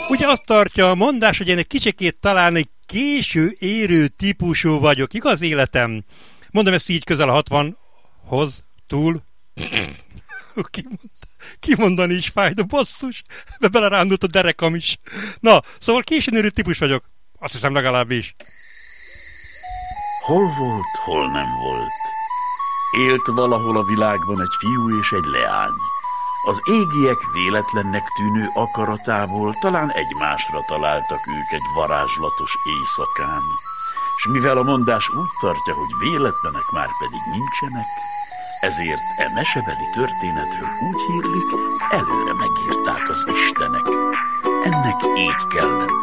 Ugye azt tartja a mondás, hogy én egy kicsikét talán egy késő érő típusú vagyok, igaz életem? Mondom ezt így közel a 60-hoz, túl. Kimondani is fáj, de basszus, belerándult a derekam is. Na, szóval későn érő típus vagyok. Azt hiszem legalábbis. Hol volt, hol nem volt. Élt valahol a világban egy fiú és egy leány. Az égiek véletlennek tűnő akaratából talán egymásra találtak ők egy varázslatos éjszakán. S mivel a mondás úgy tartja, hogy véletlenek már pedig nincsenek, ezért mesebeli történetről úgy hírlik, előre megírták az istenek. Ennek így kellene